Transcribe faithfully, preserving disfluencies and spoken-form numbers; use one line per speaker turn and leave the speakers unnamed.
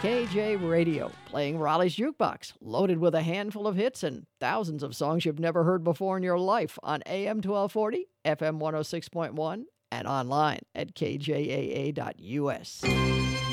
K J Radio, playing Raleigh's Jukebox, loaded with a handful of hits and thousands of songs you've never heard before in your life on A M twelve forty, F M one oh six point one, and online at K J A A dot U S.